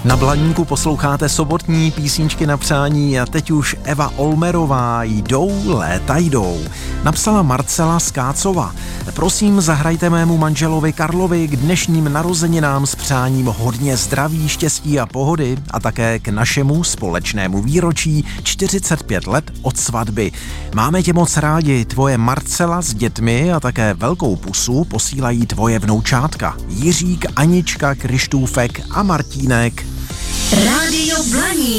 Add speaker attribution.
Speaker 1: Na Blaníku posloucháte sobotní písničky na přání a teď už Eva Olmerová Jdou, léta jdou. Napsala Marcela Skácova. Prosím, zahrajte mému manželovi Karlovi k dnešním narozeninám s přáním hodně zdraví, štěstí a pohody a také k našemu společnému výročí 45 let od svatby. Máme tě moc rádi, tvoje Marcela s dětmi a také velkou pusu posílají tvoje vnoučátka. Jiřík, Anička, Krištůfek a Martínek.
Speaker 2: Rádio Blaník.